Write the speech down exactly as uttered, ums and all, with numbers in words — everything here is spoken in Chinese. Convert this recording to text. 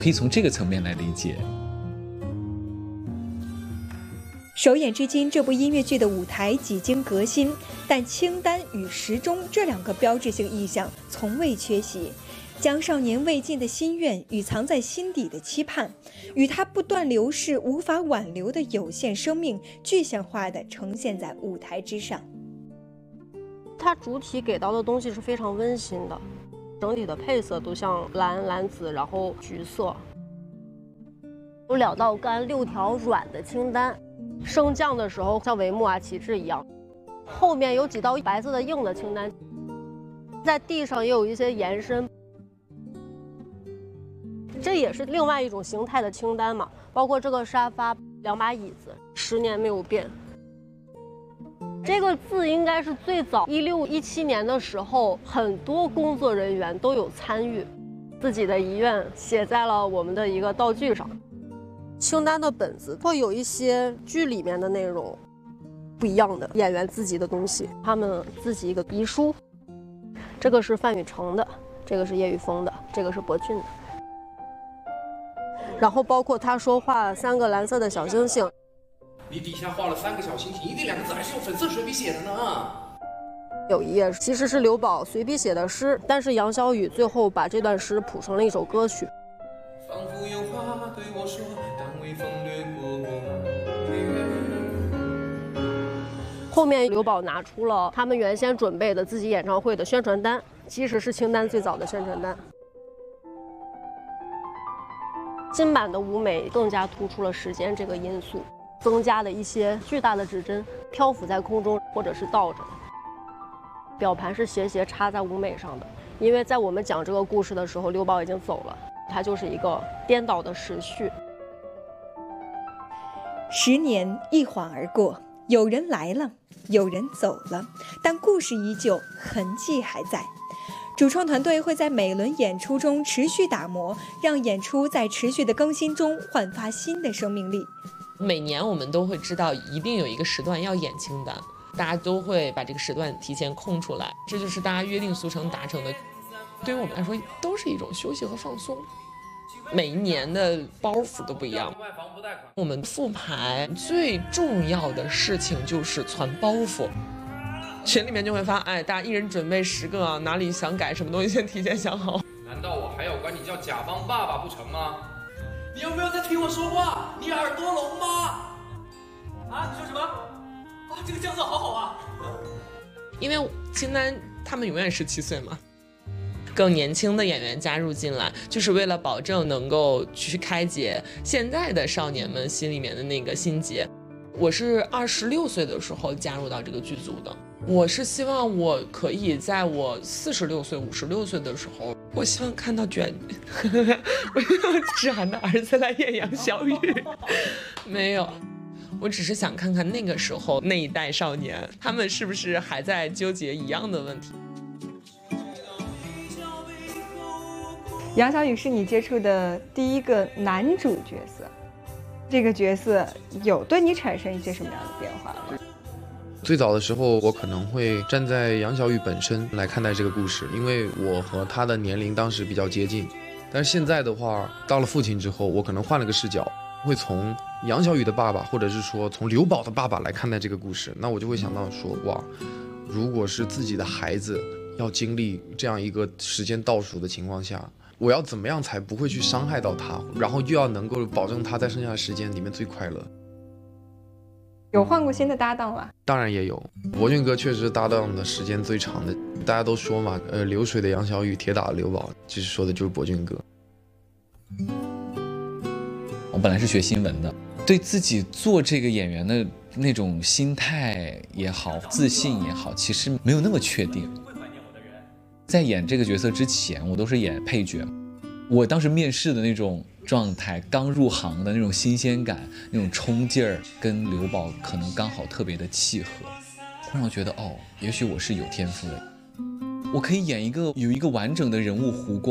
可以从这个层面来理解。 首演至今，这部音乐剧的舞台几经革新，但清单与时钟这两个标志性意象从未缺席，将少年未尽的心愿与藏在心底的期盼，与他不断流逝、无法挽留的有限生命，具象化地呈现在舞台之上。 它主体给到的东西是非常温馨的，整体的配色都像蓝、蓝紫，然后橘色，有两道干、六条软的清单。升降的时候像帷幕啊、旗帜一样，后面有几道白色的硬的清单，在地上也有一些延伸，这也是另外一种形态的清单嘛。包括这个沙发、两把椅子，十年没有变。这个字应该是最早一六一七年的时候，很多工作人员都有参与，自己的遗愿写在了我们的一个道具上。清单的本子会有一些剧里面的内容不一样的演员自己的东西，他们自己一个遗书。这个是范雨成的，这个是叶玉峰的，这个是博俊的。然后包括他说画三个蓝色的小星星， 你底下画了三个小星星，一定两个字还是用粉色水笔写的呢。 有一页其实是刘宝随笔写的诗，但是杨小雨最后把这段诗谱成了一首歌曲。 仿佛有话对我说，但微风掠过我。 后面刘宝拿出了他们原先准备的自己演唱会的宣传单，其实是清单最早的宣传单。新版的舞美更加突出了时间这个因素，增加了一些巨大的指针漂浮在空中，或者是倒着的。表盘是斜斜插在舞美上的，因为在我们讲这个故事的时候，刘宝已经走了。它就是一个颠倒的时序。 十年一晃而过，有人来了，有人走了，但故事依旧，痕迹还在。主创团队会在每轮演出中持续打磨，让演出在持续的更新中焕发新的生命力。 每年我们都会知道一定有一个时段要演清单，大家都会把这个时段提前空出来，这就是大家约定俗成达成的。对于我们来说，都是一种休息和放松。每一年的包袱都不一样。我们复排最重要的事情就是传包袱，群里面就会发，哎，大家一人准备十个啊，哪里想改什么东西先提前想好。 难道我还要管你叫甲方爸爸不成吗？你有没有在听我说话？你耳朵聋吗？啊，你说什么？啊，这个酱色好好啊。 因为清单他们永远十七岁嘛。更年轻的演员加入进来，就是为了保证能够去开解现在的少年们心里面的那个心结。我是二十六岁的时候加入到这个剧组的，我是希望我可以在我四十六岁、五十六岁的时候，我希望看到卷，我希望志涵的儿子来演杨小雨，没有。我只是想看看那个时候那一代少年，他们是不是还在纠结一样的问题。 杨小雨是你接触的第一个男主角色，这个角色有对你产生一些什么样的变化吗？ 最早的时候，我可能会站在杨小雨本身来看待这个故事，因为我和他的年龄当时比较接近。但是现在的话，到了父亲之后，我可能换了个视角，会从杨小雨的爸爸，或者是说从刘宝的爸爸来看待这个故事。那我就会想到说，哇，如果是自己的孩子要经历这样一个时间倒数的情况下，我要怎么样才不会去伤害到他，然后又要能够保证他在剩下的时间里面最快乐。 有换过新的搭档吗？ 当然也有，博俊哥确实搭档的时间最长的。大家都说嘛，呃，流水的杨小雨，铁打的刘宝，其实说的就是博俊哥。 我本来是学新闻的，对自己做这个演员的那种心态也好，自信也好，其实没有那么确定。在演这个角色之前，我都是演配角。我当时面试的那种状态，刚入行的那种新鲜感，那种冲劲儿，跟刘宝可能刚好特别的契合。会让我觉得，哦，也许我是有天赋的，我可以演一个有一个完整的人物弧光。